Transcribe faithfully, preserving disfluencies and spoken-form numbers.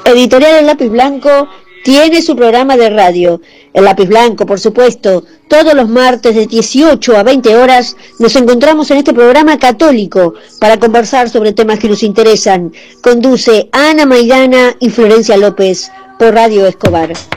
Editorial El Lápiz Blanco tiene su programa de radio. El Lápiz Blanco, por supuesto, todos los martes de dieciocho a veinte horas nos encontramos en este programa católico para conversar sobre temas que nos interesan. Conduce Ana Maidana y Florencia López por Radio Escobar.